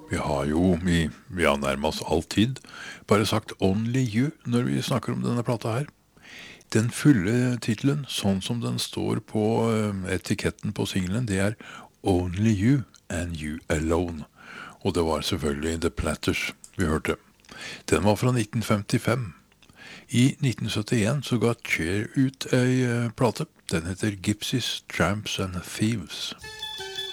Vi har jo nærmest alltid bare sagt Only You når vi snakker om denne plata her. Den fulle titlen, sånn som den står på etiketten på singlen, det er Only You and You Alone. Og det var selvfølgelig The Platters vi hørte. Den var fra 1955. I 1971 så ga Cher ut ei plate. Den heter Gypsies, Tramps and Thieves.